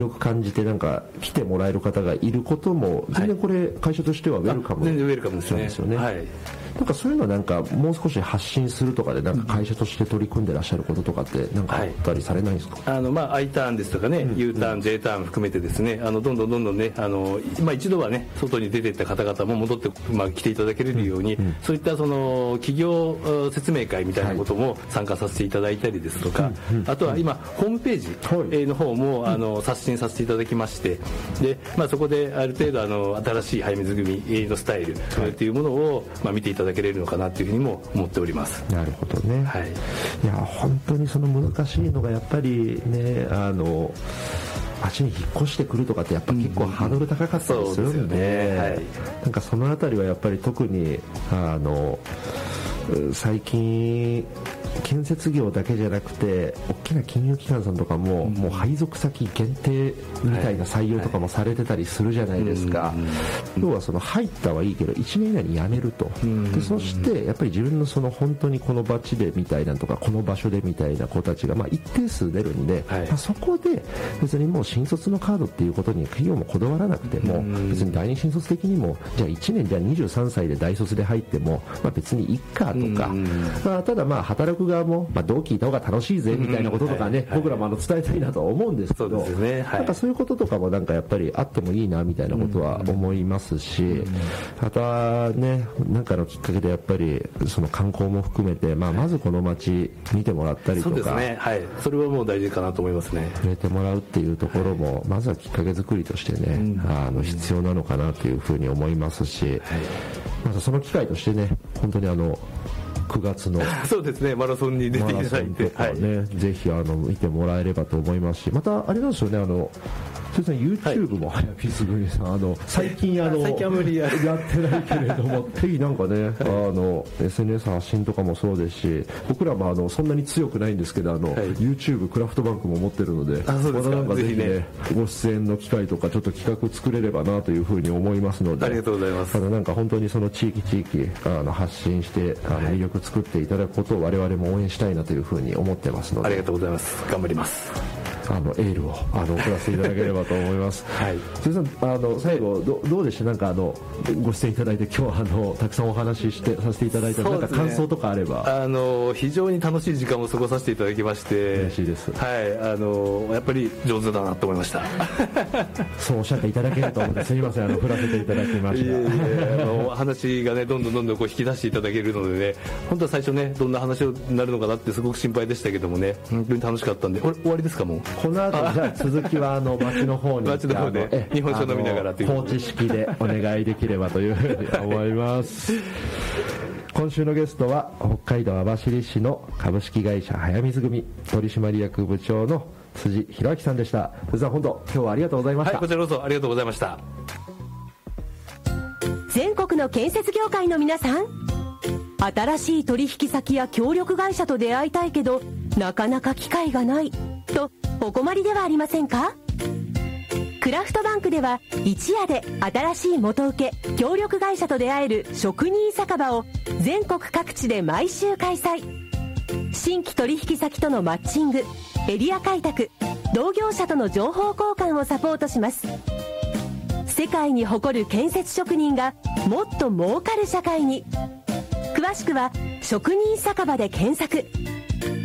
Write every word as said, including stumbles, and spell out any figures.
よく感じてなんか来てもらえる方がいることも全然これ会社としてはウェルカム、 全然ウェルカムですね。 なんですよね。 はい。 なんかそういうのはなんかもう少し発信するとかでなんか会社として取り組んでらっしゃることとかってなんかあったりされないんですか？ はい、あのまあ I ターンですとかね、うん、U ターン、J ターン含めてですね、あのどんどんどんどんね、あのまあ一度はね外に出ていった方々も戻ってまあ来ていただけるように、うんうん、そういったその企業説明会みたいなことも参加させていただいたりですとか、はい、あとは今ホームページの方もあの刷新させていただきまして、でまあそこである程度あの新しい早水組のスタイルというものをまあ見ていただけれるのかなというふうにも思っております。 なるほどね。はい。いや本当にその難しいのがやっぱりね、あの街に引っ越してくるとかってやっぱ結構ハードル高かったりするんで、うんね、はい、なんかそのあたりはやっぱり特にあの最近建設業だけじゃなくて大きな金融機関さんとかも、うん、もう配属先限定みたいな採用とかもされてたりするじゃないですか、はいはい、要はその入ったはいいけどいちねん以内に辞めると、うん、でそしてやっぱり自分のその本当にこの街でみたいなとかこの場所でみたいな子たちがまあ一定数出るんで、はい、まあ、そこで別にもう新卒のカードっていうことに企業もこだわらなくても、うん、別に第二新卒的にもじゃあいちねんじゃあにじゅうさんさいで大卒で入っても、まあ、別にいっかとか、うん、まあ、ただまあ働く側も、まあ、同期いた方が楽しいぜみたいなこととかね、うん、はいはい、僕らもあの伝えたいなとは思うんですけど、そうですね、はい、なんかそういうこととかもなんかやっぱりあってもいいなみたいなことは思いますし、うん、あとはね、なんかのきっかけでやっぱりその観光も含めて、まあ、まずこの街見てもらったりとか、そうですね、はい、それはもう大事かなと思いますね。触れてもらうっていうところも、はい、まずはきっかけ作りとしてね、うん、あの必要なのかなというふうに思いますし、はい、またその機会としてね、本当にあのくがつのそうですね、マラソンに出ていただいて、 とかね、はい、ぜひあの見てもらえればと思いますし、またあれなんですよね、あの先生 YouTube も早ピース組さん、あの最近あの最近あまりやってないけれどもぜひなんかね、はい、あの エスエヌエス 発信とかもそうですし、僕らもあのそんなに強くないんですけど、あの、はい、YouTube クラフトバンクも持ってるので、 あ、そうですか、 またなんかぜひね、 ぜひね、 ご出演の機会とかちょっと企画作れればなというふうに思いますので、 ありがとうございます。 あのなんか本当にその地域地域あの発信してあの魅力作っていただくことを我々も応援したいなというふうに思ってますので、 ありがとうございます。頑張ります。 あのエールをあの送らせていただければと思います。はい。辻さん、あの最後 ど, どうでした、なんかあのご出演いただいて今日あのたくさんお話ししてさせていただいた、ね、なんか感想とかあれば。 あの非常に楽しい時間を過ごさせていただきまして、 嬉しいです。 はい、あのやっぱり上手だなと思いました。 そうおっしゃっていただけると思ってすみません、あの振らせていただきました。いえいえ、あの話がねどんどんどんどんこう引き出していただけるのでね、本当は最初ねどんな話になるのかなってすごく心配でしたけどもね、本当に楽しかったんで、終わりですかもう。 この後じゃあ続きはあの町の方に町の方で日本酒飲みながらという放置式でお願いできればというふうに思います。今週のゲストは北海道網走市の株式会社早水組取締役部長の辻弘明さんでした。辻さん、本当今日はありがとうございました。 はい、こちらこそありがとうございました。 全国の建設業界の皆さん、新しい取引先や協力会社と出会いたいけどなかなか機会がないとお困りではありませんか？クラフトバンクでは一夜で新しい元請け協力会社と出会える職人酒場を全国各地で毎週開催。新規取引先とのマッチング、エリア開拓、同業者との情報交換をサポートします。世界に誇る建設職人がもっと儲かる社会に。詳しくは職人酒場で検索。